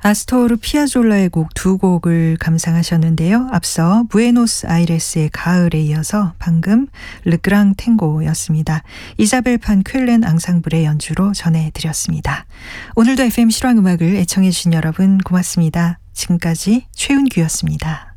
아스토르 피아졸라의 곡 두 곡을 감상하셨는데요. 앞서 부에노스아이레스의 가을에 이어서 방금 르그랑 탱고였습니다. 이자벨 판 퀼렌 앙상블의 연주로 전해드렸습니다. 오늘도 FM 실황음악을 애청해 주신 여러분 고맙습니다. 지금까지 최은규였습니다.